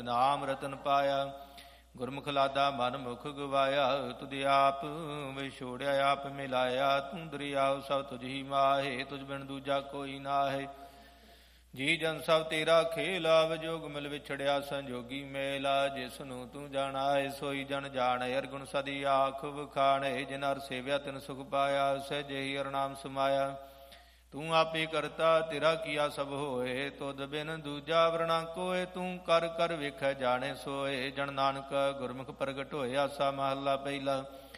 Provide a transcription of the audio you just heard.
ਨਾਮ ਰਤਨ ਪਾਇਆ। ਗੁਰਮੁਖ ਲਾਦਾ ਮਨ ਮੁਖ ਗਵਾਇਆ। ਤੁਧ ਆਪ ਵਿਛੋੜਿਆ ਆਪ ਮਿਲਾਇਆ। ਤੂੰ ਦਰਿਆਉ ਸਭ ਤੁਝ ਹੀ ਮਾਹੇ। ਤੁਝ ਬਿਨ ਦੂਜਾ ਕੋਈ ਨਾਹੇ। ਜੀ ਜਨ ਸਭ ਤੇਰਾ ਖੇਲਾ। ਵਿਜੋਗ ਮਿਲ ਵਿਛੜਿਆ ਸੰਜੋਗੀ ਮੇਲਾ। ਜਿਸ ਨੂੰ ਤੂੰ ਜਾਣਾਏ ਸੋਈ ਜਨ ਜਾਣੇ। ਅਰਗੁਣ ਸਦੀ ਆਖ ਵਖਾਣੇ। ਜਿਨ ਹਰ ਸੇਵਿਆ ਤਿਨ ਸੁਖ ਪਾਇਆ। ਸਹਿਜੇ ਹੀ ਹਰਿਨਾਮ ਸਮਾਇਆ। ਤੂੰ ਆਪੇ ਕਰਤਾ ਤੇਰਾ ਕੀਆ ਸਭ ਹੋਏ। ਤੁਧ ਬਿਨ ਦੂਜਾ ਵਰਣਾ ਕੋਏ। ਤੂੰ ਕਰ ਕਰ ਵੇਖੈ ਜਾਣੇ ਸੋਏ। ਜਨ ਨਾਨਕ ਗੁਰਮੁਖ ਪ੍ਰਗਟ ਹੋਏ। ਆਸਾ ਮਹੱਲਾ ਪਹਿਲਾ।